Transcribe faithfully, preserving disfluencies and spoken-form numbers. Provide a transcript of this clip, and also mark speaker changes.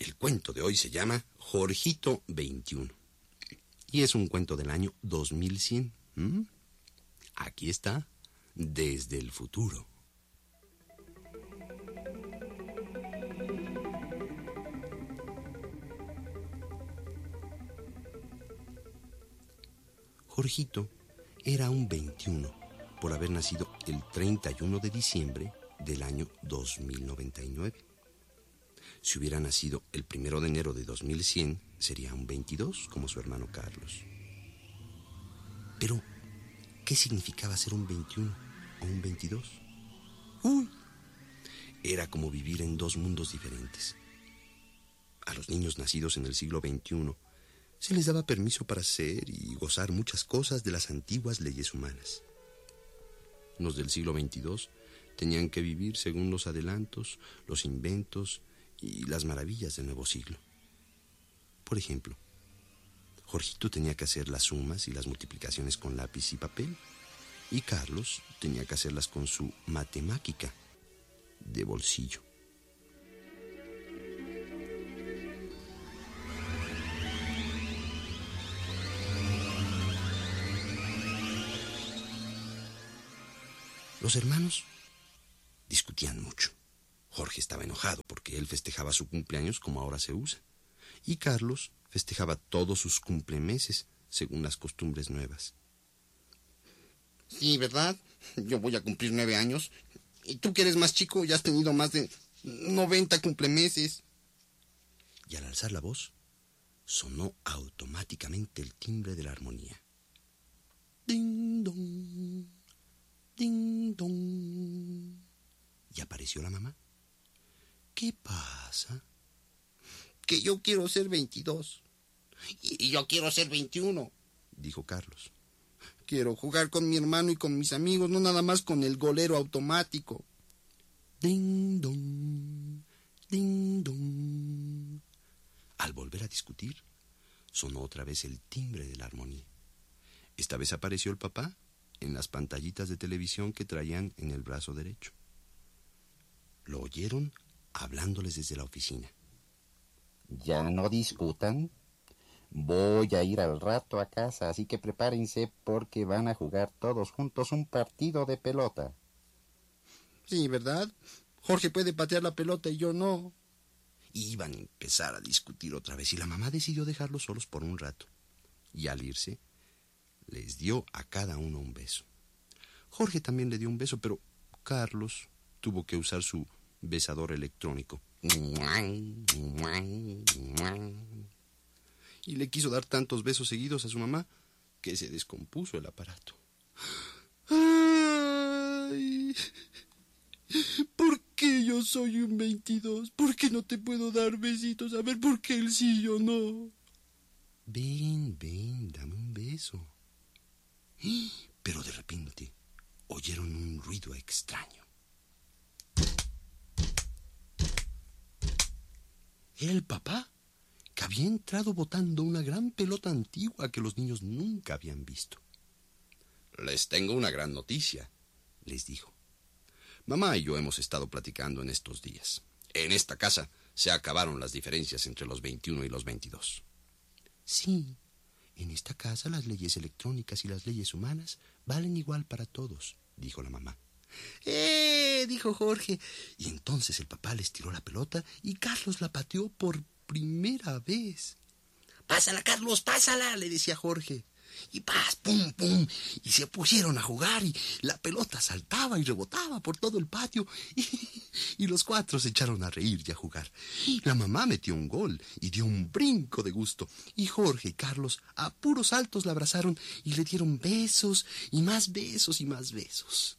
Speaker 1: El cuento de hoy se llama Jorgito veintiuno. Y es un cuento del año dos mil cien. ¿Mm? Aquí está, desde el futuro. Jorgito era un veintiuno por haber nacido el treinta y uno de diciembre del año dos mil noventa y nueve. Si hubiera nacido el primero de enero de dos mil cien, sería un veintidós, como su hermano Carlos. Pero, ¿qué significaba ser un veintiuno o un veintidós? ¡Uy! Era como vivir en dos mundos diferentes. A los niños nacidos en el siglo veintiuno se les daba permiso para hacer y gozar muchas cosas de las antiguas leyes humanas. Los del siglo veintidós tenían que vivir según los adelantos, los inventos y las maravillas del nuevo siglo. Por ejemplo, Jorgito tenía que hacer las sumas y las multiplicaciones con lápiz y papel, y Carlos tenía que hacerlas con su matemática de bolsillo. Los hermanos discutían mucho. Jorge estaba enojado porque él festejaba su cumpleaños como ahora se usa, y Carlos festejaba todos sus cumplemeses según las costumbres nuevas.
Speaker 2: Sí, ¿verdad? Yo voy a cumplir nueve años. Y tú que eres más chico ya has tenido más de noventa cumplemeses.
Speaker 1: Y al alzar la voz, sonó automáticamente el timbre de la armonía. Ding dong, ding dong. Y apareció la mamá. ¿Qué pasa?
Speaker 2: Que yo quiero ser veintidós. Y yo quiero ser veintiuno,
Speaker 1: dijo Carlos.
Speaker 2: Quiero jugar con mi hermano y con mis amigos, no nada más con el golero automático.
Speaker 1: Ding dong, ding dong. Al volver a discutir, sonó otra vez el timbre de la armonía. Esta vez apareció el papá en las pantallitas de televisión que traían en el brazo derecho. Lo oyeron hablándoles desde la oficina.
Speaker 3: Ya no discutan. Voy a ir al rato a casa, así que prepárense porque van a jugar todos juntos un partido de pelota.
Speaker 2: Sí, ¿verdad? Jorge puede patear la pelota y yo no.
Speaker 1: Y iban a empezar a discutir otra vez y la mamá decidió dejarlos solos por un rato. Y al irse, les dio a cada uno un beso. Jorge también le dio un beso, pero Carlos tuvo que usar su besador electrónico. Y le quiso dar tantos besos seguidos a su mamá que se descompuso el aparato.
Speaker 2: ¡Ay! ¿Por qué yo soy un veintidós? ¿Por qué no te puedo dar besitos? A ver, ¿por qué él sí y yo no?
Speaker 1: Ven, ven, dame un beso. Pero de repente oyeron un ruido extraño. Era el papá, que había entrado botando una gran pelota antigua que los niños nunca habían visto. Les tengo una gran noticia, les dijo. Mamá y yo hemos estado platicando en estos días. En esta casa se acabaron las diferencias entre los veintiuno y los veintidós. Sí, en esta casa las leyes electrónicas y las leyes humanas valen igual para todos, dijo la mamá. ¡Eh! Dijo Jorge. Y entonces el papá les tiró la pelota y Carlos la pateó por primera vez. ¡Pásala, Carlos, pásala!, le decía Jorge. Y ¡paz, pum, pum! Y se pusieron a jugar y la pelota saltaba y rebotaba por todo el patio. Y, y los cuatro se echaron a reír y a jugar. La mamá metió un gol y dio un brinco de gusto. Y Jorge y Carlos a puros saltos la abrazaron y le dieron besos y más besos y más besos.